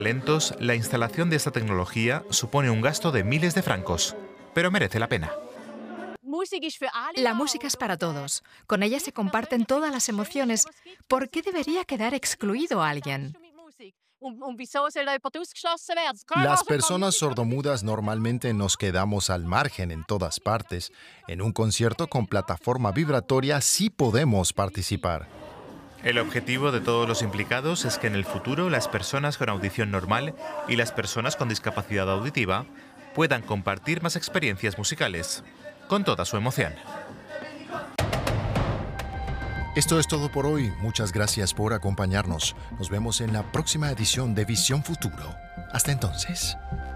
Lentos, la instalación de esta tecnología supone un gasto de miles de francos, pero merece la pena. La música es para todos. Con ella se comparten todas las emociones. ¿Por qué debería quedar excluido alguien? Las personas sordomudas normalmente nos quedamos al margen en todas partes. En un concierto con plataforma vibratoria sí podemos participar. El objetivo de todos los implicados es que en el futuro las personas con audición normal y las personas con discapacidad auditiva puedan compartir más experiencias musicales, con toda su emoción. Esto es todo por hoy. Muchas gracias por acompañarnos. Nos vemos en la próxima edición de Visión Futuro. Hasta entonces.